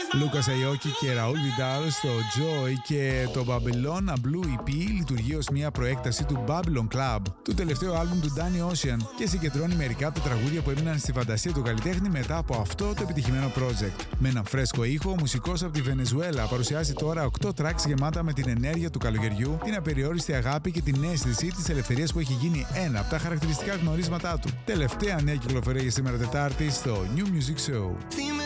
Λούκας Αϊόκη και Ραούλ Βιντάλ στο Joy και το Babylon A Blue EP λειτουργεί ως μια προέκταση του Babylon Club, του τελευταίου άλμπουμ του Danny Ocean, και συγκεντρώνει μερικά από τα τραγούδια που έμειναν στη φαντασία του καλλιτέχνη μετά από αυτό το επιτυχημένο project. Με έναν φρέσκο ήχο, ο μουσικός από τη Βενεζουέλα παρουσιάζει τώρα 8 tracks γεμάτα με την ενέργεια του καλοκαιριού, την απεριόριστη αγάπη και την αίσθηση της ελευθερίας που έχει γίνει ένα από τα χαρακτηριστικά γνωρίσματά του. Τελευταία νέα κυκλοφορία για σήμερα Τετάρτη στο New Music Show.